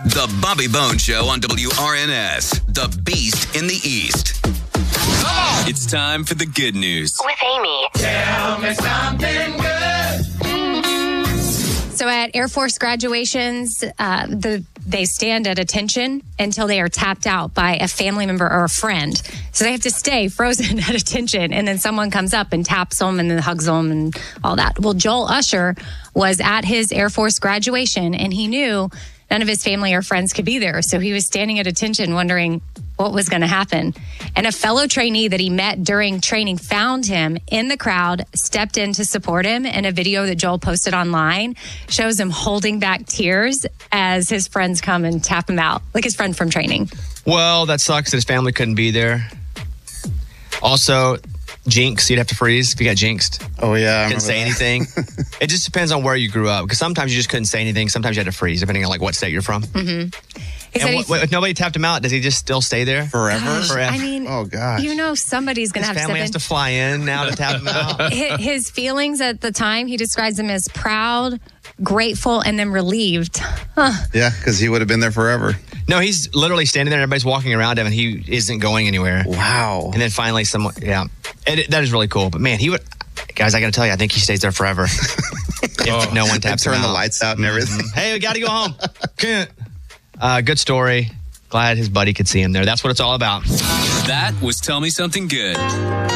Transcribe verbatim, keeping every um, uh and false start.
The Bobby Bones Show on W R N S, the Beast in the East. It's time for the good news. With Amy. Tell me something good. So at Air Force graduations, uh, the they stand at attention until they are tapped out by a family member or a friend. So they have to stay frozen at attention, and then someone comes up and taps them and then hugs them and all that. Well, Joel Usher was at his Air Force graduation, and he knew none of his family or friends could be there. So he was standing at attention wondering what was going to happen. And a fellow trainee that he met during training found him in the crowd, stepped in to support him. And a video that Joel posted online shows him holding back tears as his friends come and tap him out, like his friend from training. Well, that sucks that his family couldn't be there. Also, jinx, you'd have to freeze if you got jinxed. Oh, yeah. I couldn't say that. anything. It just depends on where you grew up. Because sometimes you just couldn't say anything. Sometimes you had to freeze, depending on like what state you're from. Mm-hmm. He And said wh- he- wh- if nobody tapped him out, does he just still stay there? Forever? Gosh, Forever. I mean, Oh, gosh. you know, somebody's going to His have to family step has in. to fly in now to tap him out. Hi- His feelings at the time, he describes them as proud, grateful, and then relieved. Huh. Yeah, because he would have been there forever. No, he's literally standing there and everybody's walking around him and he isn't going anywhere. Wow. And then finally someone, yeah. And it, that is really cool. But man, he would, guys, I got to tell you, I think he stays there forever. If no one taps him Turn the out. lights out and everything. Hey, we got to go home. uh, good story. Glad his buddy could see him there. That's what it's all about. That was Tell Me Something Good.